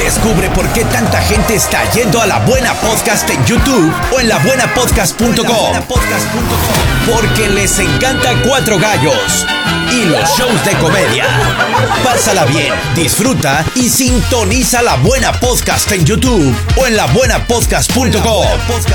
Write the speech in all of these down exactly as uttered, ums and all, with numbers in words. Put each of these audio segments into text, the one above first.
Descubre por qué tanta gente está yendo a La Buena Podcast en YouTube o en la buena podcast punto com. Porque les encanta Cuatro Gallos y los shows de comedia. Pásala bien, disfruta y sintoniza La Buena Podcast en YouTube o en la buena podcast punto com.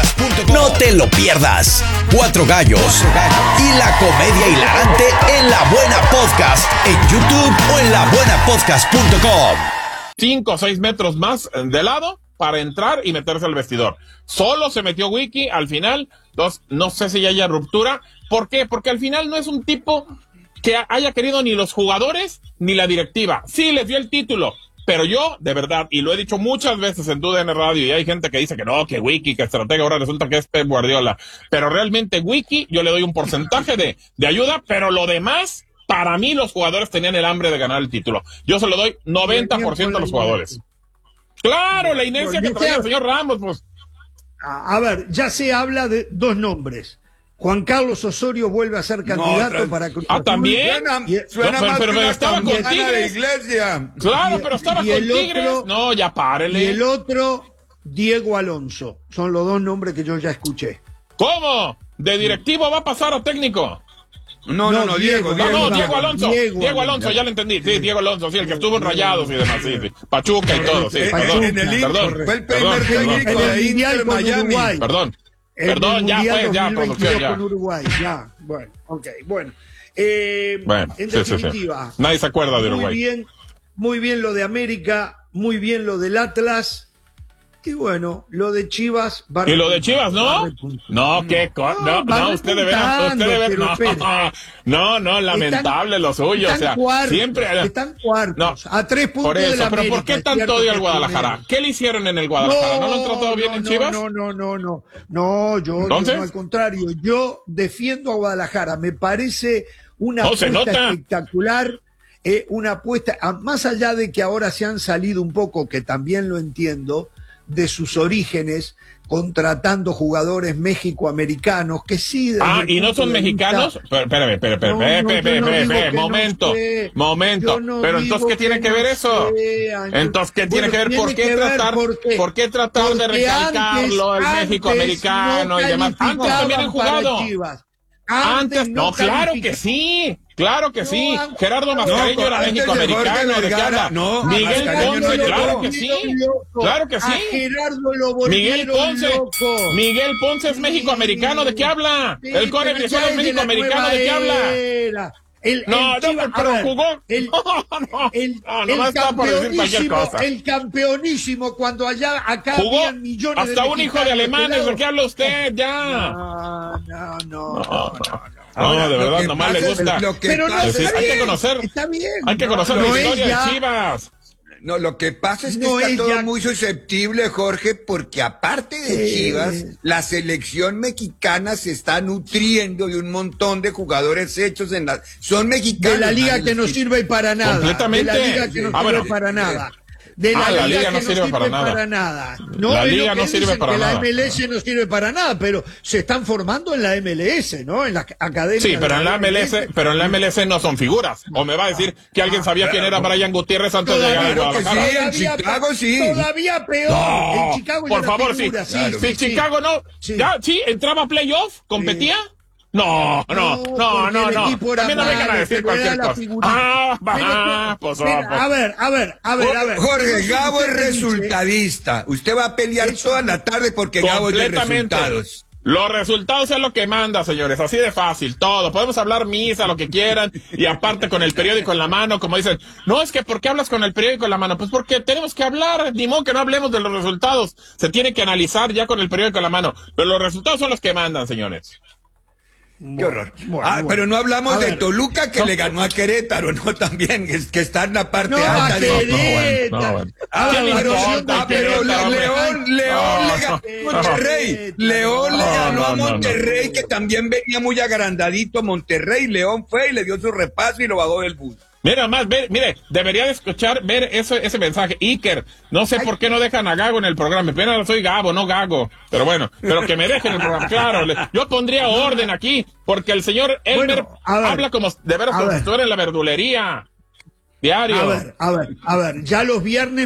No te lo pierdas. Cuatro Gallos y la comedia hilarante en La Buena Podcast en YouTube o en la buena podcast punto com. Cinco o seis metros más de lado para entrar y meterse al vestidor. Solo se metió Wiki al final. Dos, no sé si haya ruptura. ¿Por qué? Porque al final no es un tipo que haya querido ni los jugadores ni la directiva. Sí, les dio el título, pero yo, de verdad, y lo he dicho muchas veces en Tu D N Radio, y hay gente que dice que no, que Wiki, que estratega, ahora resulta que es Pep Guardiola. Pero realmente Wiki, yo le doy un porcentaje de, de ayuda, pero lo demás, para mí los jugadores tenían el hambre de ganar el título. Yo se lo doy noventa por ciento a los jugadores. Claro, la inercia que traía el señor Ramos, pues. A ver, ya se habla de dos nombres. Juan Carlos Osorio vuelve a ser candidato no, para Cruz Ah, ¿también? Suena, suena no, más pero, que pero una estaba con Tigres. de Iglesia. Claro, pero estaba y con el Tigres. Otro, no, ya párele. Y el otro, Diego Alonso. Son los dos nombres que yo ya escuché. ¿Cómo? ¿De directivo va a pasar a técnico? No, no, no, Diego, Diego. No, no, Diego Alonso. Diego, Diego Alonso, ya lo entendí. Sí, Diego Alonso, sí, el que estuvo en Rayados y demás, sí, sí. Pachuca y todo, sí. Perdón, en el perdón, fue el primer técnico de Inter Miami. Perdón. Perdón, ya fue, ya, producción, ya. Con Uruguay, ya. Bueno, ok, bueno. Eh, bueno, en sí, definitiva. Sí, sí. Nadie se acuerda de Uruguay. Muy bien, muy bien lo de América, muy bien lo del Atlas. Y bueno, lo de Chivas va ¿Y lo de Chivas, no? No, qué cosa. No, no, no usted debe ver, usted debe ver. No, no, no, lamentable están, lo suyo. O sea, cuartos, siempre. Están cuartos, no, a tres puntos por eso, de la pero América. ¿por qué tanto odio al Guadalajara? ¿Qué le hicieron en el Guadalajara? ¿No, ¿No lo han tratado bien no, en Chivas? No, no, no, no. No, yo, yo no, al contrario. Yo defiendo a Guadalajara. Me parece una no, apuesta espectacular. Eh, una apuesta, más allá de que ahora se han salido un poco, que también lo entiendo, de sus orígenes, contratando jugadores mexicoamericanos que sí. Ah, ¿y no son mexicanos? Vista... Espérame, espérame, espérame, no, espérame, no, espérame, no momento, sé, momento. No Pero entonces, ¿qué tiene que, que ver eso? Sé, entonces, ¿qué tiene bueno, que ver? ¿Por qué tratar, porque, por qué tratar de recalcarlo, antes, el mexicoamericano y demás? Antes también han jugado. Antes, antes no, claro que sí. Claro que no, sí. An... Gerardo Mascareño no, era México-americano. ¿De qué habla? No, Miguel Ponce, no claro que sí. Loco. Claro que sí. A Gerardo lo Miguel Ponce. Loco. Miguel Ponce es México-americano. ¿De qué habla? Sí, el core venezolano es México-americano. ¿De qué habla? El, no, el no, pero ver, jugó. El, no, no, el, no, no, el, no campeonísimo, el campeonísimo, cuando allá acá jugó habían millones hasta de un hijo de alemanes. ¿De qué habla usted? Ya. No, no, no. no, no, no. No, de verdad, nomás le gusta. Lo que pero no, decir, está hay bien, que conocer, está bien. hay que conocer no, la no historia ya, de Chivas. No, lo que pasa es que no está todo ya... muy susceptible, Jorge, porque aparte de eh... Chivas, la selección mexicana se está nutriendo de un montón de jugadores hechos en la... Son mexicanos. De la liga que no sirve para nada. Completamente. De la liga que no ah, sirve bueno, para nada. De la, ah, la liga, liga no que sirve, no sirve para, nada. para nada. No, la liga no sirve para que nada. La M L S no sirve para nada, pero se están formando en la M L S, ¿no? En la academia. Sí, pero en la M L S, pero en la M L S no son figuras. O me va a decir que alguien sabía ah, quién era Brian Gutiérrez antes de llegar a Guadalajara. Sí, en Chicago sí. Todavía peor. No, en Chicago por favor, figura, sí. sí, Claro. sí, Si sí. Chicago no, sí. ya, sí, entraba a playoff, competía. Sí. No, no, no, no, no. A mí no vengan a decir cualquier cosa. Ah, va, pues, a ver, a ver, a ver, a ver. Jorge, Gabo es resultadista. Usted va a pelear toda la tarde porque Gabo es de resultados. Los resultados es lo que manda, señores, así de fácil, todo. Podemos hablar misa, lo que quieran, y aparte con el periódico en la mano, como dicen, no, es que ¿por qué hablas con el periódico en la mano? Pues porque tenemos que hablar, ni modo que no hablemos de los resultados. Se tiene que analizar ya con el periódico en la mano. Pero los resultados son los que mandan, señores. Qué horror. Bueno, ah, bueno. Pero no hablamos a de ver. Toluca que no. le ganó a Querétaro, ¿no? También, es que está en la parte no, alta. A de... Querétaro. No, bueno. Ah, pero, ah, pero León, León, León le ganó a Monterrey. León le ganó a Monterrey, que también venía muy agrandadito Monterrey. León fue y le dio su repaso y lo bajó del bus. Mira más, ver, mire, debería de escuchar, ver ese, ese mensaje. Iker, no sé Ay. por qué no dejan a Gago en el programa. Pero soy Gabo, no Gago. Pero bueno, pero que me dejen el programa. Claro, le, yo pondría orden aquí, porque el señor Elmer bueno, habla como de veras como si estuviera en la verdulería. Diario. A ver, a ver, a ver, ya los viernes